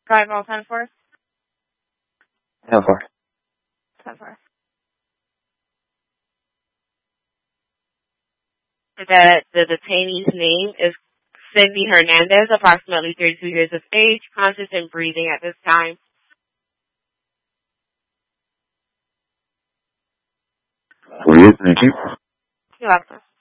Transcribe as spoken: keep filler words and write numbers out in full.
Five all ten four. ten four. ten four. That the detainee's name is Cindy Hernandez, approximately thirty-two years of age, conscious and breathing at this time. Weird, thank you. You're welcome.